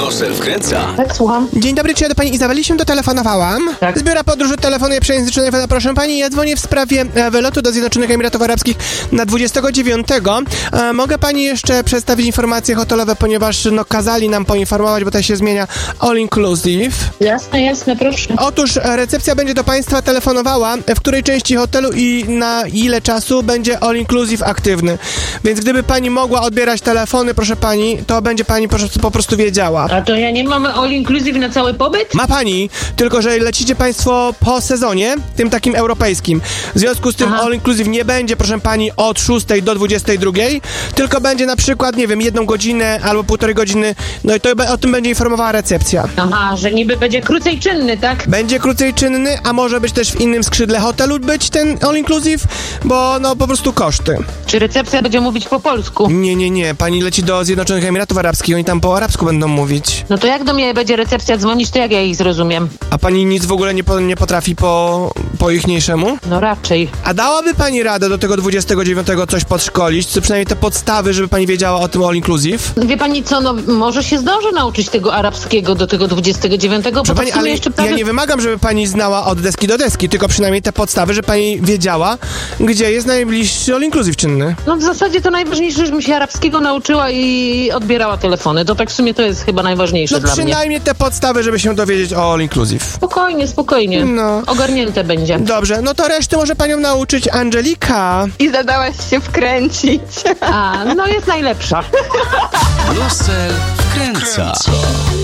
Rosel wkręca. Tak, słucham. Dzień dobry, czy ja do pani Izabeli się dotelefonowałam? Tak. Z biura podróży telefonuję przejęzyczonej. Proszę pani, ja dzwonię w sprawie wylotu do Zjednoczonych Emiratów Arabskich na 29. Mogę pani jeszcze przedstawić informacje hotelowe, ponieważ kazali nam poinformować, bo to się zmienia all inclusive. Jasne, proszę. Otóż recepcja będzie do państwa telefonowała, w której części hotelu i na ile czasu będzie all inclusive aktywny. Więc gdyby pani mogła odbierać telefony, proszę pani, to będzie pani po prostu wiedziała. A to ja nie mam all inclusive na cały pobyt? Ma pani, tylko że lecicie państwo po sezonie, tym takim europejskim. W związku z tym all inclusive nie będzie, proszę pani, od 6 do 22, tylko będzie na przykład, nie wiem, 1 godzinę albo 1,5 godziny, no i to o tym będzie informowała recepcja. Aha, że niby będzie krócej czynny, tak? Będzie krócej czynny, a może być też w innym skrzydle hotelu być ten all inclusive, bo po prostu koszty. Czy recepcja będzie mówić po polsku? Nie, pani leci do Zjednoczonych Emiratów Arabskich, oni tam po arabsku będą mówić. No to jak do mnie będzie recepcja dzwonić, to jak ja ich zrozumiem? A pani nic w ogóle nie potrafi po ichniejszemu? No raczej. A dałaby pani radę do tego 29 coś podszkolić, czy przynajmniej te podstawy, żeby pani wiedziała o tym all inclusive? Wie pani co, no może się zdąży nauczyć tego arabskiego do tego 29, bo to Pani, w sumie ale jeszcze prawie... ja nie wymagam, żeby pani znała od deski do deski, tylko przynajmniej te podstawy, żeby pani wiedziała, gdzie jest najbliższy all inclusive czynny. No w zasadzie to najważniejsze, żebym się arabskiego nauczyła i odbierała telefony. To tak w sumie to jest chyba najważniejsze dla mnie. Przynajmniej te podstawy, żeby się dowiedzieć o all inclusive. Spokojnie. No. Ogarnięte będzie. Dobrze, no to reszty może panią nauczyć Angelika. I zadałaś się wkręcić. A, no jest najlepsza. Rosel wkręca.